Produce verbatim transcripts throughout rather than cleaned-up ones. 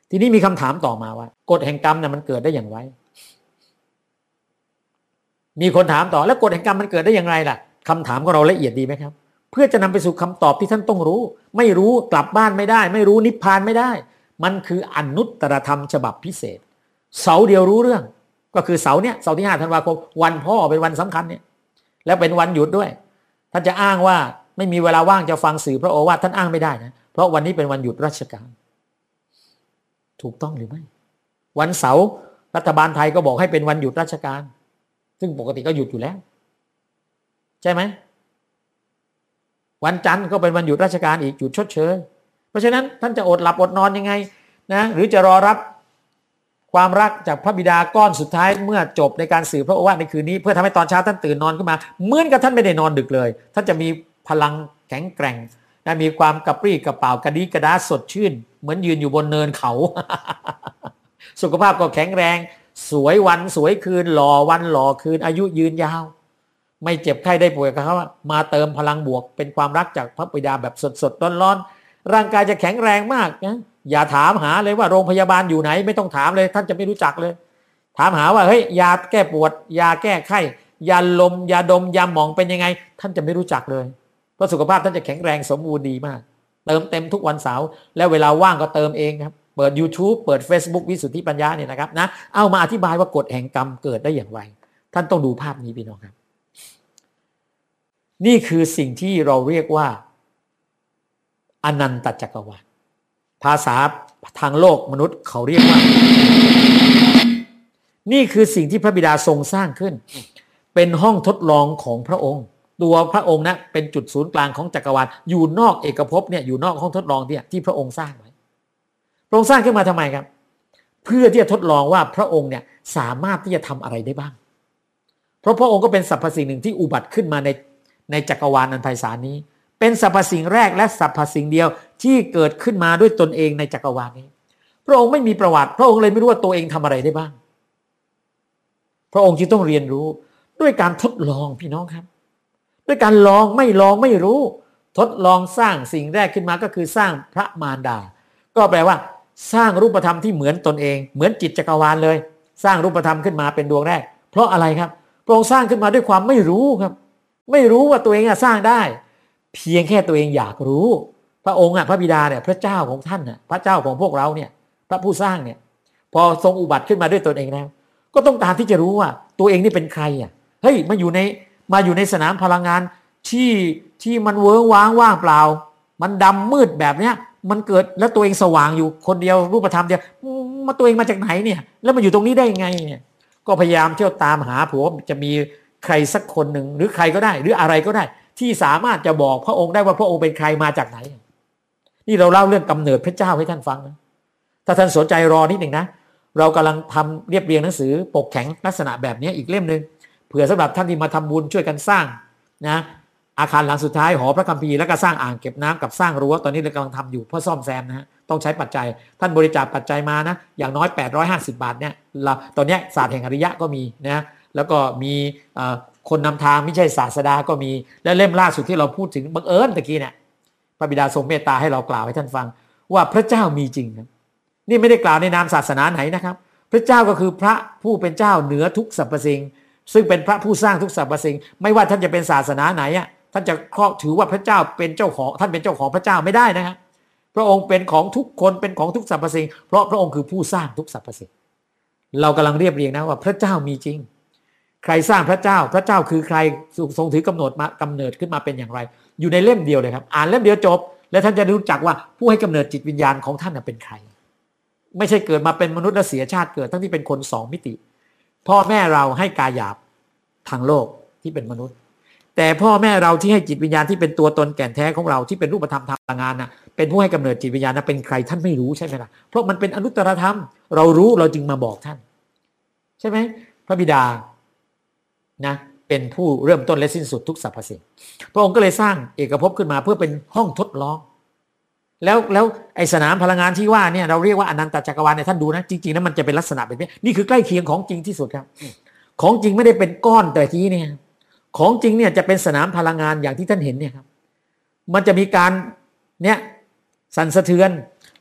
ทีนี้มีคำถามต่อมาว่ากฎแห่งกรรมเนี่ยมันเกิดได้อย่างไรมีคนถามต่อแล้วกฎแห่งกรรมมันเกิดได้อย่างไรล่ะคำถามของเราละเอียดดีไหมครับเพื่อจะนำไปสู่คำตอบที่ท่านต้องรู้ไม่รู้กลับบ้านไม่ได้ไม่รู้นิพพานไม่ได้มันคืออนุตตรธรรมฉบับพิเศษเสาเดียวรู้เรื่องก็คือเสาเนี้ยเสาที่ห้าธันวาคมวันพ่อเป็นวันสำคัญเนี่ยแล้วเป็นวันหยุดด้วยท่านจะอ้างว่าไม่มีเวลาว่างจะฟังสื่อพระโอวาทท่านอ้างไม่ได้นะเพราะวันนี้เป็นวันหยุดราชการถูกต้องหรือไม่วันเสาร์รัฐบาลไทยก็บอกให้เป็นวันหยุดราชการซึ่งปกติก็หยุดอยู่แล้วใช่ไหมวันจันทร์ก็เป็นวันหยุดราชการอีกหยุดชดเชยเพราะฉะนั้นท่านจะอดหลับอดนอนยังไงนะหรือจะรอรับความรักจากพระบิดาก้อนสุดท้ายเมื่อจบในการสื่อพระโอวาทในคืนนี้เพื่อทำให้ตอนเช้าท่านตื่นนอนขึ้นมาเหมือนกับท่านไม่ได้นอนดึกเลยท่านจะมีพลังแข็งแกร่งนะมีความกระปรี้กระเป๋ากระดีกระดาสดชื่นเหมือนยืนอยู่บนเนินเขา สุขภาพก็แข็งแรงสวยวันสวยคืนหล่อวันหล่อคืนอายุยืนยาวไม่เจ็บไข้ได้ป่วยกับเขามาเติมพลังบวกเป็นความรักจากพระบิดาแบบสดๆร้อนๆร่างกายจะแข็งแรงมากนะอย่าถามหาเลยว่าโรงพยาบาลอยู่ไหนไม่ต้องถามเลยท่านจะไม่รู้จักเลยถามหาว่าเฮ้ยยาแก้ปวดยาแก้ไข้ยาลมยาดมยาหมองเป็นยังไงท่านจะไม่รู้จักเลยเพราะสุขภาพท่านจะแข็งแรงสมบูรณ์ดีมากเติมเต็มทุกวันเสาร์แล้วเวลาว่างก็เติมเองครับเปิด YouTube เปิด Facebook วิสุทธิปัญญาเนี่ยนะครับนะเอามาอธิบายว่ากฎแห่งกรรมเกิดได้อย่างไรท่านต้องดูภาพนี้พี่น้องครับนี่คือสิ่งที่เราเรียกว่าอนันตจักรวาลภาษาทางโลกมนุษย์เขาเรียกว่านี่คือสิ่งที่พระบิดาทรงสร้างขึ้นเป็นห้องทดลองของพระองค์ตัวพระองค์นะเป็นจุดศูนย์กลางของจักรวาลอยู่นอกเอกภพเนี่ยอยู่นอกห้องทดลองเนี่ยที่พระองค์สร้างไว้พระองค์สร้างขึ้นมาทำไมครับเพื่อที่จะทดลองว่าพระองค์เนี่ยสามารถที่จะทำอะไรได้บ้างเพราะพระองค์ก็เป็นสรรพสิ่งหนึ่งที่อุบัติขึ้นมาในในจักรวาลอันไพศาลนี้เป็นสรรพสิ่งแรกและสรรพสิ่งเดียวที่เกิดขึ้นมาด้วยตนเองในจักรวาลนี้พระองค์ไม่มีประวัติพระองค์เลยไม่รู้ว่าตัวเองทำอะไรได้บ้างพระองค์จึงต้องเรียนรู้ด้วยการทดลองพี่น้องครับด้วยการลองไม่ลองไม่รู้ทดลองสร้างสิ่งแรกขึ้นมาก็คือสร้างพระมารดาก็แปลว่าสร้างรูปธรรมที่เหมือนตนเองเหมือนจิตจักรวาลเลยสร้างรูปธรรมขึ้นมาเป็นดวงแรกเพราะอะไรครับพระองค์สร้างขึ้นมาด้วยความไม่รู้ครับไม่รู้ว่าตัวเองสร้างได้เพียงแค่ตัวเองอยากรู้พระองค์อ่ะพระบิดาเนี่ยพระเจ้าของท่านน่ะพระเจ้าของพวกเราเนี่ยพระผู้สร้างเนี่ยพอทรงอุบัติขึ้นมาด้วยตนเองแล้วก็ต้องการที่จะรู้ว่าตัวเองนี่เป็นใครอ่ะเฮ้ยมาอยู่ในมาอยู่ในสนามพลังงานที่ที่มันเวิ้งว้างว่างเปล่ามันดำมืดแบบเนี้ยมันเกิดแล้วตัวเองสว่างอยู่คนเดียวรูปธรรมเดียวมาตัวเองมาจากไหนเนี่ยแล้วมาอยู่ตรงนี้ได้ยังไงเนี่ยก็พยายามเที่ยวตามหาผัวจะมีใครสักคนหนึ่งหรือใครก็ได้หรืออะไรก็ได้ที่สามารถจะบอกพระองค์ได้ว่าพระองค์เป็นใครมาจากไหนนี่เราเล่าเรื่องกำเนิดพระเจ้าให้ท่านฟังนะถ้าท่านสนใจรอนิดหนึ่งนะเรากำลังทำเรียบเรียงหนังสือปกแข็งลักษณะแบบนี้อีกเล่มนึงเผื่อสำหรับท่านที่มาทำบุญช่วยกันสร้างนะอาคารหลังสุดท้ายหอพระคัมภีร์แล้วก็สร้างอ่างเก็บน้ำกับสร้างรั้วตอนนี้เรากำลังทำอยู่เพื่อซ่อมแซมนะฮะต้องใช้ปัจจัยท่านบริจาคปัจจัยมานะอย่างน้อยแปดร้อยห้าสิบบาทเนี่ยเราตอนนี้ศาสตร์แห่งอริยะก็มีนะแล้วก็มีคนนำทางไม่ใช่ศาสดาก็มีและเล่มล่าสุดที่เราพูดถึงบังเอิญตะกี้เนี่ยพระบิดาทรงเมตตาให้เรากล่าวให้ท่านฟังว่าพระเจ้ามีจริงนะนี่ไม่ได้กล่าวในนามศาสนาไหนนะครับพระเจ้าก็คือพระผู้เป็นเจ้าเหนือทุกสรรพสิ่งซึ่งเป็นพระผู้สร้างทุกสรรพสิ่งไม่ว่าท่านจะเป็นศาสนาไหนอ่ะท่านจะครอบถือว่าพระเจ้าเป็นเจ้าของท่านเป็นเจ้าของพระเจ้าไม่ได้นะครับพระองค์เป็นของทุกคนเป็นของทุกสรรพสิ่งเพราะพระองค์คือผู้สร้างทุกสรรพสิ่งเรากำลังเรียบเรียงนะว่าพระเจ้ามีจริงใครสร้างพระเจ้าพระเจ้าคือใครทรงถือกำหนดมากำเนิดขึ้นมาเป็นอย่างไรอยู่ในเล่มเดียวเลยครับอ่านเล่มเดียวจบและท่านจะรู้จักว่าผู้ให้กำเนิดจิตวิญญาณของท่านเป็นใครไม่ใช่เกิดมาเป็นมนุษย์และเสียชาติเกิดทั้งที่เป็นคนสองมิติพ่อแม่เราให้กายหยาบทางโลกที่เป็นมนุษย์แต่พ่อแม่เราที่ให้จิตวิญญาณที่เป็นตัวตนแก่นแท้ของเราที่เป็นรูปธรรมทางพลังงานน่ะเป็นผู้ให้กำเนิดจิตวิญญาณน่ะเป็นใครท่านไม่รู้ใช่ไหมล่ะเพราะมันเป็นอนุตตรธรรมเรารู้เราจึงมาบอกท่านใช่ไหมพระบิดานะเป็นผู้เริ่มต้นและสิ้นสุดทุกสรรพสิ่งพระองค์ก็เลยสร้างเอกภพขึ้นมาเพื่อเป็นห้องทดลองแล้วแล้วไอสนามพลังงานที่ว่าเนี่ยเราเรียกว่าอนันตจักรวาลเนี่ยท่านดูนะจริงๆแล้วมันจะเป็นลักษณะแบบนี้นี่คือใกล้เคียงของจริงที่สุดครับของจริงไม่ได้เป็นก้อนแต่ทีเนี่ยของจริงเนี่ยจะเป็นสนามพลังงานอย่างที่ท่านเห็นเนี่ยครับมันจะมีการเนี่ยสั่นสะเทือน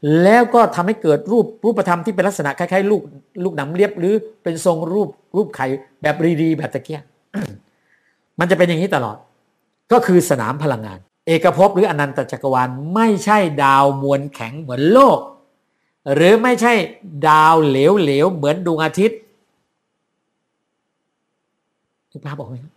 แล้วก็ทำให้เกิดรูปรูปธรรมที่เป็นลักษณะคล้ายๆลูกลูกหนำเลียบหรือเป็นทรงรูปรูปไข่แบบรีๆแบบตะเกียบ มันจะเป็นอย่างนี้ตลอดก็คือสนามพลังงานเอกภพหรืออนันตจักรวาลไม่ใช่ดาวมวลแข็งเหมือนโลกหรือไม่ใช่ดาวเหลวๆเหมือนดวงอาทิตย์ทุกภาพบอกไหมครับ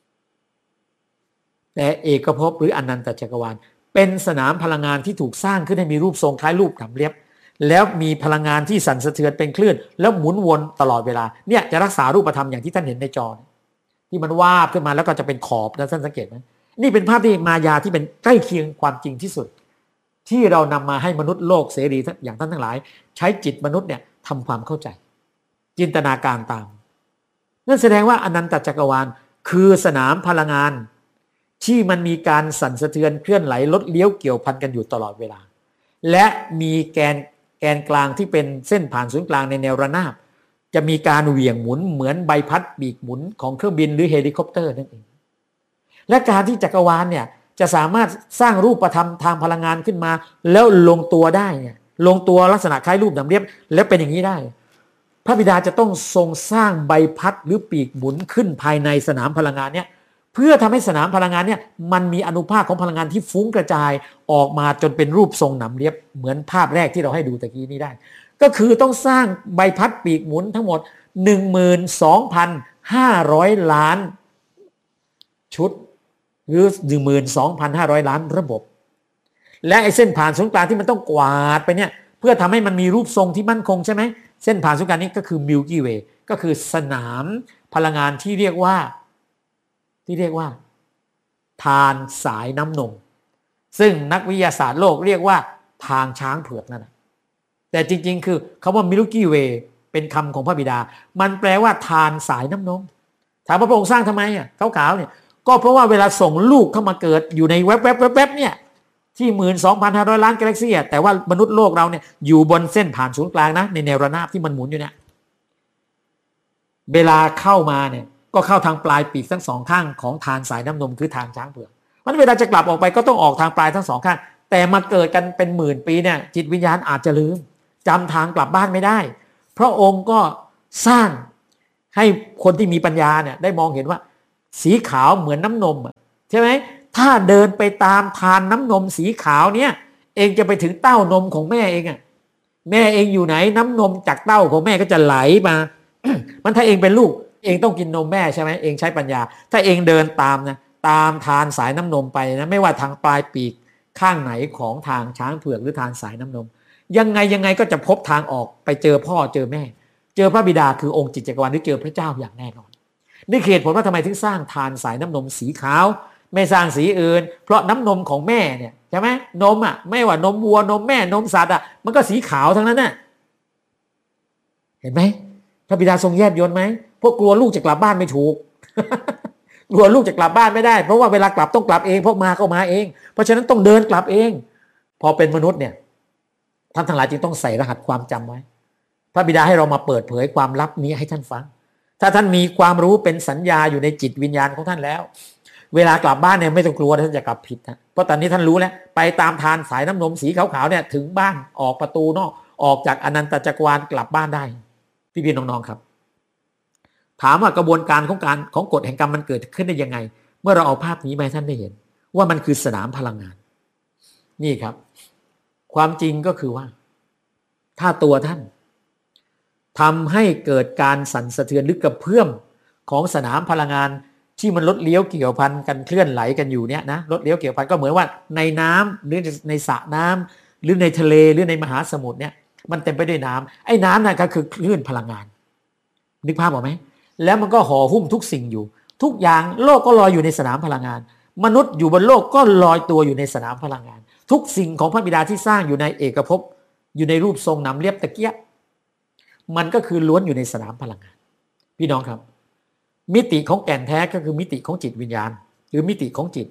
แต่เอกภพหรืออนันตจักรวาลเป็นสนามพลังงานที่ถูกสร้างขึ้นให้มีรูปทรงคล้ายรูปหนำเลียบแล้วมีพลังงานที่สั่นสะเทือนเป็นคลื่นแล้วหมุนวนตลอดเวลาเนี่ยจะรักษารูปธรรมอย่างที่ท่านเห็นในจอที่มันวาบขึ้นมาแล้วก็จะเป็นขอบนะท่านสังเกตไหมนี่เป็นภาพที่มายาที่เป็นใกล้เคียงความจริงที่สุดที่เรานำมาให้มนุษย์โลกเสรีอย่างท่านทั้งหลายใช้จิตมนุษย์เนี่ยทำความเข้าใจจินตนาการตามนั่นแสดงว่าอนันตจักรวาลคือสนามพลังงานที่มันมีการสั่นสะเทือนเคลื่อนไหลลดเลี้ยวเกี่ยวพันกันอยู่ตลอดเวลาและมีแกนแกนกลางที่เป็นเส้นผ่านศูนย์กลางในแนวระนาบจะมีการเหวี่ยงหมุนเหมือนใบพัดปีกหมุนของเครื่องบินหรือเฮลิคอปเตอร์นั่นเองและการที่จักรวาลเนี่ยจะสามารถสร้างรูปธรรมทางพลังงานขึ้นมาแล้วลงตัวได้เนี่ยลงตัวลักษณะคล้ายรูปหนำเลียบแล้วเป็นอย่างนี้ได้พระบิดาจะต้องทรงสร้างใบพัดหรือปีกหมุนขึ้นภายในสนามพลังงานเนี่ยเพื่อทำให้สนามพลังงานเนี่ยมันมีอนุภาคของพลังงานที่ฟุ้งกระจายออกมาจนเป็นรูปทรงหนำเลียบเหมือนภาพแรกที่เราให้ดูตะกี้นี้ได้ก็คือต้องสร้างใบพัดปีกหมุนทั้งหมด หนึ่งหมื่นสองพันห้าร้อย ล้านชุดหรือ หนึ่งหมื่นสองพันห้าร้อย ล้านระบบและไอ้เส้นผ่านศูนย์กลางที่มันต้องกวาดไปเนี่ยเพื่อทำให้มันมีรูปทรงที่มั่นคงใช่ไหมเส้นผ่านศูนย์กลางนี้ก็คือ Milky Way ก็คือสนามพลังงานที่เรียกว่าที่เรียกว่าทานสายน้ำนมซึ่งนักวิทยาศาสตร์โลกเรียกว่าทางช้างเผือกนั่นแหละแต่จริงๆคือคำว่า Milky Way เป็นคำของพระบิดามันแปลว่าทานสายน้ำนมถามพระองค์สร้างทำไมอ่ะขาวๆเนี่ยก็เพราะว่าเวลาส่งลูกเข้ามาเกิดอยู่ในแวบๆแวบๆเนี่ยที่ หนึ่งหมื่นสองพันห้าร้อย ล้านกาแล็กซี่แต่ว่ามนุษย์โลกเราเนี่ยอยู่บนเส้นผ่านศูนย์กลางนะในแนวระนาบที่มันหมุนอยู่เนี่ยเวลาเข้ามาเนี่ยก็เข้าทางปลายปีกทั้งสองข้างของทานสายน้ำนมคือทางช้างเผือกมันเวลาจะกลับออกไปก็ต้องออกทางปลายทั้งสองข้างแต่มาเกิดกันเป็นหมื่นปีเนี่ยจิตวิญญาณอาจจะลืมจำทางกลับบ้านไม่ได้พระองค์ก็สร้างให้คนที่มีปัญญาเนี่ยได้มองเห็นว่าสีขาวเหมือนน้ำนมใช่ไหมถ้าเดินไปตามทานน้ำนมสีขาวเนี่ยเองจะไปถึงเต้านมของแม่เองอ่ะแม่เองอยู่ไหนน้ำนมจากเต้าของแม่ก็จะไหลมา มันถ้าเองเป็นลูกเองต้องกินนมแม่ใช่ไหมเองใช้ปัญญาถ้าเองเดินตามนะตามทานสายน้ำนมไปนะไม่ว่าทางปลายปีกข้างไหนของทางช้างเผือกหรือทานสายน้ำนมยังไงยังไงก็จะพบทางออกไปเจอพ่อเจอแม่เจอพระบิดาคือองค์จิตจักรวาลหรือเจอพระเจ้าอย่างแน่นอนนี่เหตุผลว่าทำไมถึงสร้างทานสายน้ำนมสีขาวไม่สร้างสีอื่นเพราะน้ำนมของแม่เนี่ยใช่ไหมนมอ่ะไม่ว่านมวัวนมแม่นมสัตว์อ่ะมันก็สีขาวทั้งนั้นน่ะเห็นไหมพระบิดาทรงแยบยลไหมพวกกลัวลูกจะกลับบ้านไม่ถูก กลัวลูกจะกลับบ้านไม่ได้เพราะว่าเวลากลับต้องกลับเองพวกมาก็มาเองเพราะฉะนั้นต้องเดินกลับเองพอเป็นมนุษย์เนี่ยท่านทั้งหลายจึงต้องใส่รหัสความจำไว้พระบิดาให้เรามาเปิดเผยความลับนี้ให้ท่านฟังถ้าท่านมีความรู้เป็นสัญญาอยู่ในจิตวิญญาณของท่านแล้วเวลากลับบ้านเนี่ยไม่ต้องกลัวท่านจะกลับผิดนะเพราะตอนนี้ท่านรู้แล้วไปตามทานสายน้ำนมสีขาวๆเนี่ยถึงบ้านออกประตูนอกออกจากอนันตจักรวาลกลับบ้านได้พี่ๆน้องๆครับถามว่ากระบวนการของการของกฎแห่งกรรมมันเกิดขึ้นได้ยังไงเมื่อเราเอาภาพนี้มาให้ท่านได้เห็นว่ามันคือสนามพลังงานนี่ครับความจริงก็คือว่าถ้าตัวท่านทำให้เกิดการสั่นสะเทือนหรือกระเพื่อมของสนามพลังงานที่มันลดเลี้ยวเกี่ยวพันกันเคลื่อนไหลกันอยู่เนี่ยนะลดเลี้ยวเกี่ยวพันก็เหมือนว่าในน้ำหรือในสระน้ำหรือในทะเลหรือในมหาสมุทรเนี่ยมันเต็มไปด้วยน้ำไอ้น้ำนั่นก็คือคลื่นพลังงานนึกภาพออกไหมแล้วมันก็ห่อหุ้มทุกสิ่งอยู่ทุกอย่างโลกก็ลอยอยู่ในสนามพลังงานมนุษย์อยู่บนโลกก็ลอยตัวอยู่ในสนามพลังงานทุกสิ่งของพระบิดาที่สร้างอยู่ในเอกภพอยู่ในรูปทรงหนำเลียบตะเกียบมันก็คือล้วนอยู่ในสนามพลังงานพี่น้องครับมิติของแก่นแท้ก็คือมิติของจิตวิญญาณหรือมิติของจิต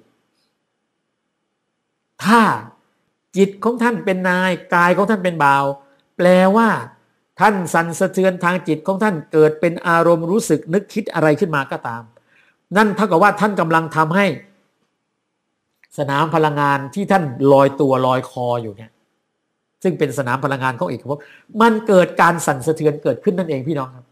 ถ้าจิตของท่านเป็นนายกายของท่านเป็นบ่าวแปลว่าท่านสั่นสะเทือนทางจิตของท่านเกิดเป็นอารมณ์รู้สึกนึกคิดอะไรขึ้นมาก็ตามนั่นเท่ากับว่าท่านกำลังทำให้สนามพลังงานที่ท่านลอยตัวลอยคออยู่เนี่ยซึ่งเป็นสนามพลังงานของเอกภพมันเกิดการสั่นสะเทือนเกิดขึ้นนั่นเองพี่น้องครับ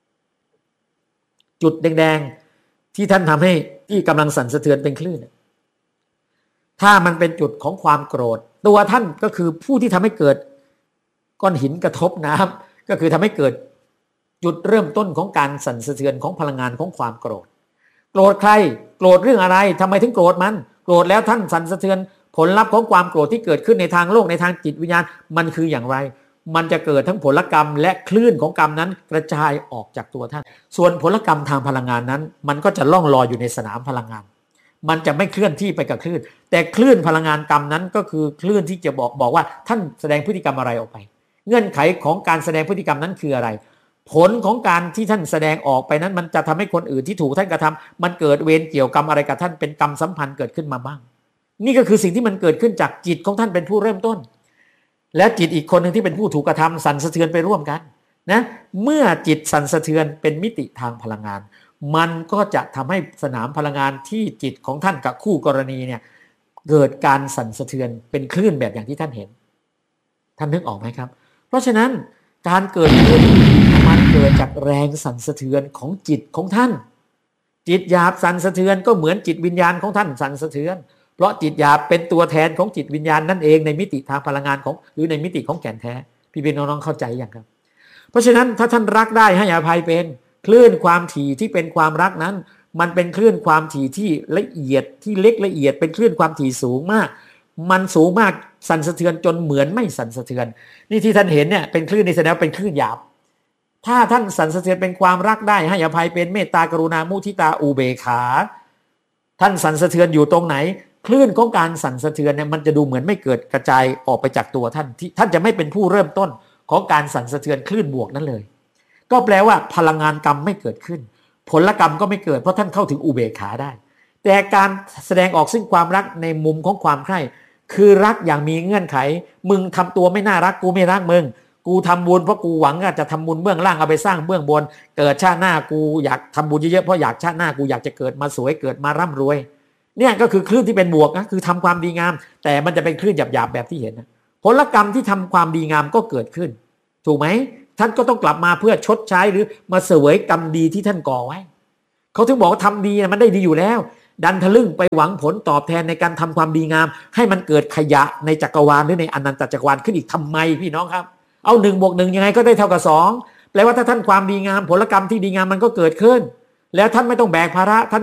จุดแดงๆที่ท่านทำให้ที่กำลังสั่นสะเทือนเป็นคลื่นถ้ามันเป็นจุดของความโกรธตัวท่านก็คือผู้ที่ทำให้เกิดก้อนหินกระทบน้ำก็คือทำให้เกิดจุดเริ่มต้นของการสั่นสะเทือนของพลังงานของความโกรธโกรธใครโกรธเรื่องอะไรทำไมถึงโกรธมันโกรธแล้วท่านสั่นสะเทือนผลลัพธ์ของความโกรธที่เกิดขึ้นในทางโลกในทางจิตวิญญาณมันคืออย่างไรมันจะเกิดทั้งผลกรรมและคลื่นของกรรมนั้นกระจายออกจากตัวท่านส่วนผลกรรมทางพลังงานนั้นมันก็จะล่องลอยอยู่ในสนามพลังงานมันจะไม่เคลื่อนที่ไปกับคลื่นแต่คลื่นพลังงานกรรมนั้นก็คือคลื่นที่จะบอกบอกว่าท่านแสดงพฤติกรรมอะไรออกไปเงื่อนไขของการแสดงพฤติกรรมนั้นคืออะไรผลของการที่ท่านแสดงออกไปนั้นมันจะทำให้คนอื่นที่ถูกท่านกระทำมันเกิดเวรเกี่ยวกรรมอะไรกับท่านเป็นกรรมสัมพันธ์เกิดขึ้นมาบ้างนี่ก็คือสิ่งที่มันเกิดขึ้นจากจิตของท่านเป็นผู้เริ่มต้นและจิตอีกคนหนึ่งที่เป็นผู้ถูกกระทำสั่นสะเทือนไปร่วมกันนะเมื่อจิตสั่นสะเทือนเป็นมิติทางพลังงานมันก็จะทำให้สนามพลังงานที่จิตของท่านกับคู่กรณีเนี่ยเกิดการสั่นสะเทือนเป็นคลื่นแบบอย่างที่ท่านเห็นท่านนึกออกไหมครับเพราะฉะนั้นการเกิดคลื่นมันเกิดจากแรงสั่นสะเทือนของจิตของท่านจิตหยาบสั่นสะเทือนก็เหมือนจิตวิญญาณของท่านสั่นสะเทือนเพราะจิตหยาบเป็นตัวแทนของจิตวิญญาณนั่นเองในมิติทางพลังงานของหรือในมิติของแก่นแท้พี่พี่น้องๆเข้าใจอย่างครับเพราะฉะนั้นถ้าท่านรักได้ให้อภัยเป็นคลื่นความถี่ที่เป็นความรักนั้นมันเป็นคลื่นความถี่ที่ละเอียดที่เล็กละเอียดเป็นคลื่นความถี่สูงมากมันสูงมากสั่นสะเทือนจนเหมือนไม่สั่นสะเทือนนี่ที่ท่านเห็นเนี่ยเป็นคลื่นในแสดงเป็นคลื่นหยาบถ้าท่านสั่นสะเทือนเป็นความรักได้ให้อภัยเป็นเมตตากรุณามุทิตาอุเบกขาท่านสั่นสะเทือนอยู่ตรงไหนคลื่นของการสั่นสะเทือนเนี่ยมันจะดูเหมือนไม่เกิดกระจายออกไปจากตัวท่านที่ท่านจะไม่เป็นผู้เริ่มต้นของการสั่นสะเทือนคลื่นบวกนั้นเลยก็แปลว่าพลังงานกรรมไม่เกิดขึ้นผลกรรมก็ไม่เกิดเพราะท่านเข้าถึงอุเบกขาได้แต่การแสดงออกซึ่งความรักในมุมของความใคร่คือรักอย่างมีเงื่อนไขมึงทำตัวไม่น่ารักกูไม่รักมึงกูทำบุญเพราะกูหวังจะทำบุญเบื้องล่างเอาไปสร้างเบื้องบนเกิดชาติหน้ากูอยากทำบุญเยอะๆเพราะอยากชาติหน้ากูอยากจะเกิดมาสวยเกิดมาร่ำรวยเนี่ยก็คือคลื่นที่เป็นบวกนะคือทำความดีงามแต่มันจะเป็นคลื่นหยาบๆแบบที่เห็นนะผลกรรมที่ทำความดีงามก็เกิดขึ้นถูกไหมท่านก็ต้องกลับมาเพื่อชดใช้หรือมาเสวยกรรมดีที่ท่านก่อไว้เขาถึงบอกว่าทำดีมันได้ดีอยู่แล้วดันทะลึ่งไปหวังผลตอบแทนในการทำความดีงามให้มันเกิดขยะในจักรวาลหรือในอนันตจักรวาลขึ้นอีกทำไมพี่น้องครับเอาหนึ่งบวกหนึ่งยังไงก็ได้เท่ากับสองแปลว่าถ้าท่านความดีงามผลกรรมที่ดีงามมันก็เกิดขึ้นแล้วท่านไม่ต้องแบกภาระท่าน